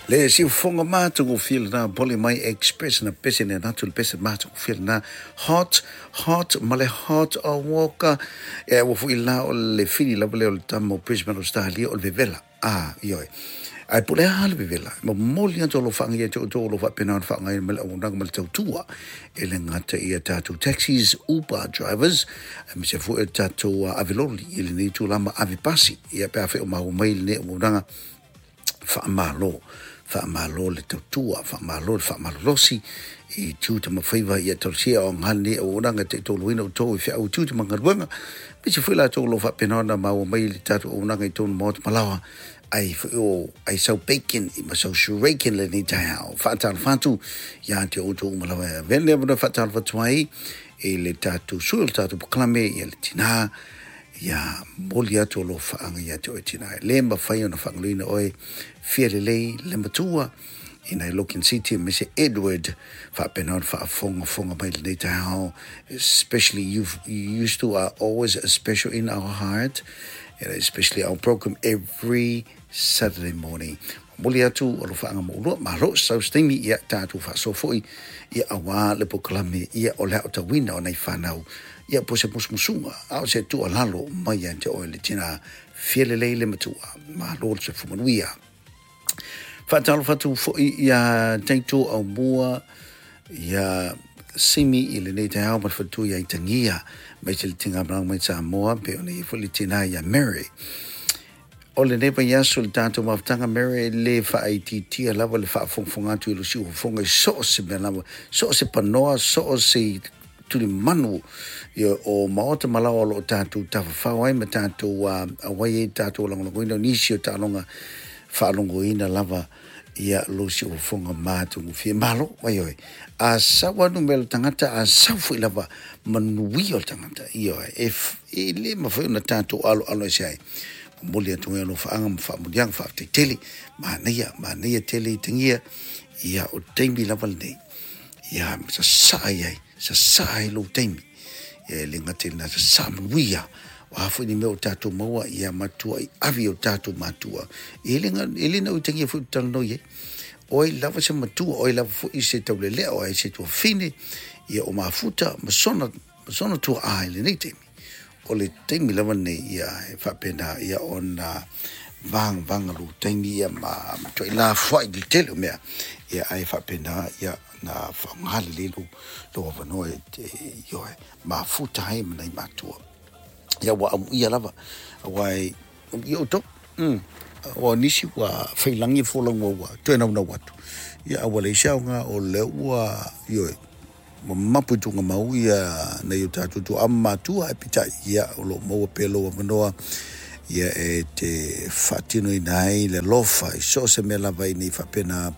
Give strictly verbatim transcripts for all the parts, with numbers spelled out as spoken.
Le si fonga mātungu feel na poli mai express na pese ne natu le pese mātungu feel na hot, hot, male hot o woka e wo fu ila o le fili la vole o le tamo Brisbane o stali o le vevela. Ah, ioi. Ai pole ha le vevela. Mo moli anto lo whanga ia to lo fa pena whanga ia mele o nanga mele tau tua. E le ngata ia tātou taxis, Uber drivers. E me se fu e tātou aviloli i le ni tu lama avipasi. Ia pe afe o mahu mai le ne o nanga whaamalo. Whaamalo le tautua, whaamalo le whaamalolosi, i tūta mawhaiva i a tausia o ngane o oranga te tōluina o tōu i whia au tūta mangaruanga. Pisi whila tōlo whapenona ma o mai le tātu o oranga i tōnu mōta malawa, ai o ai sau bacon i ma sau shuriken le ni tai hao. Whaatala whātu, ia te o tōu malawa. Vene avuna whaatala whatuai, e le tātu suil tātu puklame, i le tina, ia moli atu lo whaanga i atu o tina. Le ma whai o na whangaluina oe, Fiarelei le matua ina Logan City me se Edward fa penor fa fonga fonga by the data, especially you've you used to are always special in our heart, and especially our program every Saturday morning. Moli atu o lo whaanga mo lo ma lo so stimi ia tatu fa so foi ia awa le poklame ia o le ota wina o nei whanau ia po se musmusunga au se tu alalo mai ante o le tina Fiarelei le matua ma lo se fumanuia. Whatalo whatu fwoi ia teito au mua ia simi i le nei te hao mat whatu ia i tangia mai te le tinga brang mai ta moa pe o nei fwoli tina ia Mary. O le nepa yasu le tātou maftanga Mary le whaai ti tia lava le wha fongfonga tu ilu si ufonga i so se me lava, so se panoa, so se tuli manu ia o maota malawa lo tātou tawhawai ma tātou awai e tātou langolongoina nisi o tālonga whaalongo ina lava ia losi o fonga mātungu fie malo wai oi a sawanu melo tangata a safu lava manui o tangata ia oi e, e le mawhai na tātou alo alo e sai moli atu e alo whaanga mwha mudiang wha te tele maania maania tele tangia ia o teimi lava nei ia sa saai ai sa saai lo teimi ia le ngate na sa sa manuia wa fu ni me o tatu maua ia matua i avi o tatu matua elinga elina o tangia fu tano ye oi lava se matua oi lava fu i se tau le leo ai se tu fine ia o mafuta masona masona tu ai le nei temi o le temi lava nei ia e fa pena ia ona vang vang lu temi ia ma to ila fo i tele me ia ai fa pena ia na fa ngali le lu lo va no e yo mafuta ai nei matua ia wa ia lava wai yo to mm o nisi wa feilangi folango wa to na na watu ia wale shaunga o le wa yo maputu nga mau ia na yo tatu tu amma tu apita ia lo mo pelo wa noa ia e te fatino inai le lofa so se me lava ni fa pena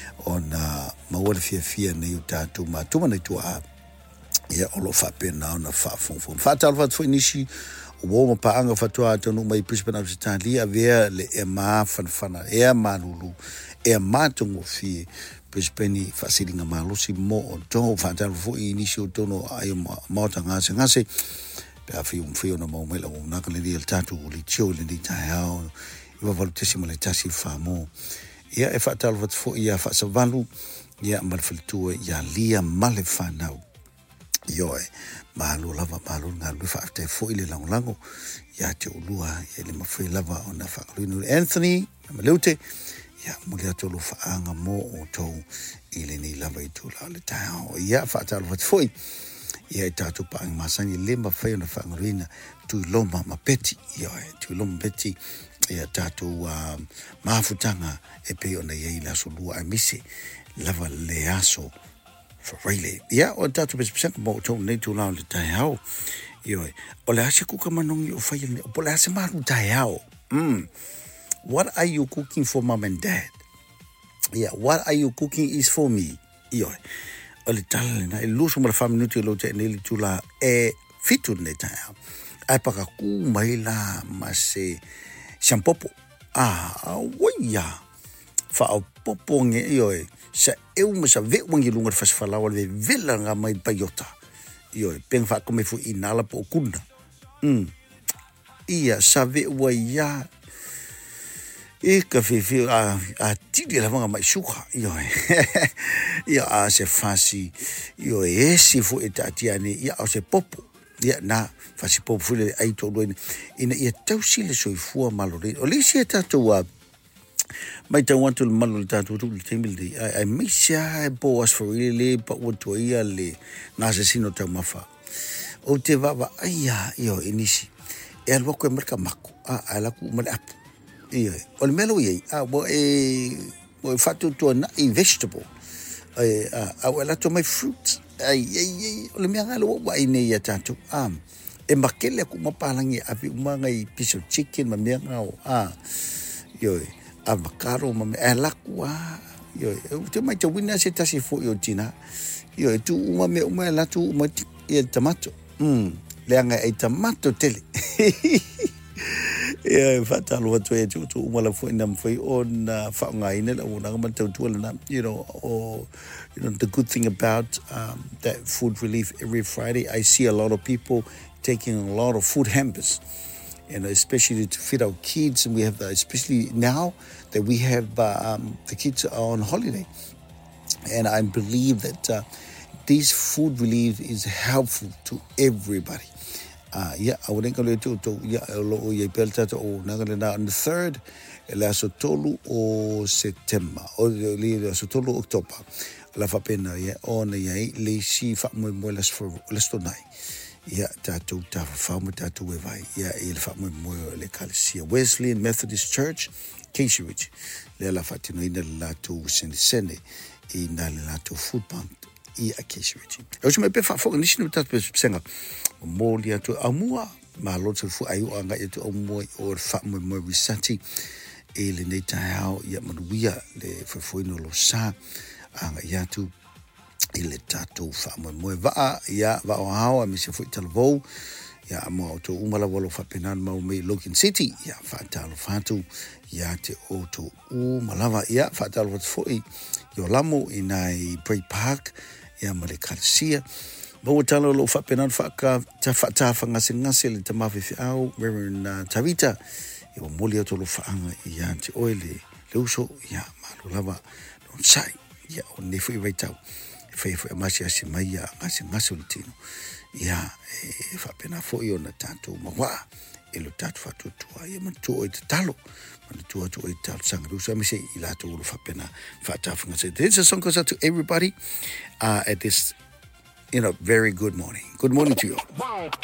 ona mawale fia fia na yo tatu ma tu na tu a ia o lo fa pena ona fa fon fon fatal vat foi nisi o mo paanga fatua tonu mai Brisbane of Italia vea le e ma fan fana e manulu e matungo fi Brisbane fasilinga malusi mo o to fatal foi nisi o tono ai mo tanga se ngase pe afi un fio no mo mela una ka le di tatu li tio le di tao i va valutissimo le tasi famo ia e fatal vat foi ia fa savalu ia mal filtua ia lia male fanau yo malu lava malu ngalu fa te foi le lango lango ya te ulua ya le mafui lava ona fa lu Anthony malute ya mulia to lu fa anga mo o to ile ni lava i tu la le tao ya fa ta lu foi ya ta tu pa masangi le mafui ona fa ngurina tu loma mapeti ya tu loma peti ya ta tu mafutanga e pe ona ya ila solua amisi lava le aso for really yeah o tatu percent mo to nei tu la le tai hao yo o le ase kuka manong o fai o po le ase maru tai hao mm what are you cooking for mom and dad yeah what are you cooking is for me yo o le tala na e luso mo le fa minuti lo te nei tu la e fitu nei tai hao ai paka ku mai la ma se champopo ah oia fa o popo nge yo sa eu me sa ve wangi lunga fas fala wale vela nga mai payota yo pen fa come fu inala po kuna mm ia sa ve wa ya e ka fifi a a tidi la mga mai suka io ia a se fasi io e si fu e tatiani ia o se popo ia na fasi popo fule ai to do ina ia tausi le soifua malore o le si e tatu a mai tau wantu le malo le tatu tu le temil di ai mai sia e bo as for really but what to ia le nga se sino tau mafa o te vava aia io inisi e alwa ko merka mako a ala ku male apu ia o le melo ia a bo e bo fatu to na e vegetable ai a wala to my fruit ai ai o le mea lo wa ine ia tatu am e makele ku mapalangi a vi umanga i piece of chicken ma mea ngao a yo avocado ma me ala ku a yo te mai te wina se tasi fo yo tina yo tu uma me uma la tu uma e tomato mm le anga e tomato tele yeah, fatal what way to to uma la fo ndam fo on fa ngai ne la una ma tu tu la you know or you know the good thing about um, that food relief every Friday I see a lot of people taking a lot of food hampers, you know, especially to feed our kids, and we have uh, especially now that we have uh, um, the kids are on holiday, and I believe that uh, this food relief is helpful to everybody. Uh, yeah, I wouldn't go to to yeah, lo ye pelta to na on the third, la sotolu o September o le sotolu October, la fa pena yeah on ye le si fa mo mo las for las tonai. Yeah, tatu ta fa mo tatu we vai yeah il fa mo mo le Calcia Wesleyan Methodist Church Keishwich le la fatino ina la tu sene ina la tu food bank i a Keishwich o se me pe fa fo ni sinu tatu senga mo lia tu amua ma lo tu fu ayu anga e tu mo o fa mo mo risati e le nei tau ya manuia le fo fo no lo sa anga ya tu ile tatu fa mo mo va ya va o hawa mi se fu talvo ya mo to umala volo fa penan mo me Logan City ya fa talo fatu ya te o to umala ya fa talo foi yo lamo inai Bray Park ya male Calcia bo talo lo fa penan fa ka ta fa ta fa ngase ngase le tama fi au Reverend Tavita yo moli to lo fa anga ya te oile le uso ya malo lava non sai ya on ne fu vai tau fe fe masi asi mai ya ngasi ngasi ultino ya e fa pena fo yo na tanto ma wa e lo tatu fa tu tu ya ma tu o talo ma tu o tu o talo sanga lu sa mi se ila tu fa pena fa ta fa ngasi. This is a song goes out to everybody uh, at this you know very good morning. Good morning to you all.